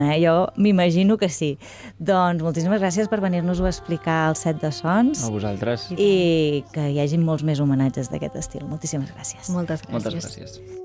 Jo m'imagino que sí. Doncs moltíssimes gràcies per venir-nos-ho a explicar al Set de Sons. A vosaltres. I que hi hagi molts més homenatges d'aquest estil. Moltíssimes gràcies. Moltes gràcies. Moltes gràcies.